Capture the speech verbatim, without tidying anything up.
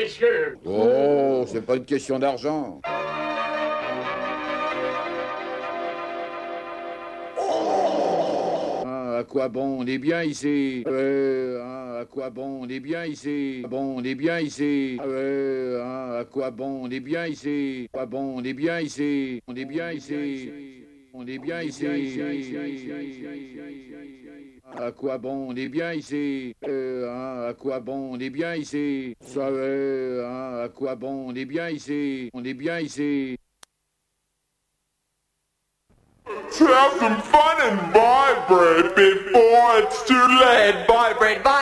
messieurs. Oh, c'est pas une question d'argent. Ah, à quoi bon, on est bien ici. Euh, ah, à quoi bon, on est bien ici. Bon, on est bien ici. Euh, ah, à quoi bon, on est bien ici. Pas bon, on est bien ici. On est bien ici. On est bien ici. À quoi bon, on est bien ici. Euh, hein, à quoi bon, on est bien ici. Ça, euh, hein, à quoi bon, on est bien ici. On est bien ici. To have some fun and vibrate before it's too late. Vibrate, vibrate.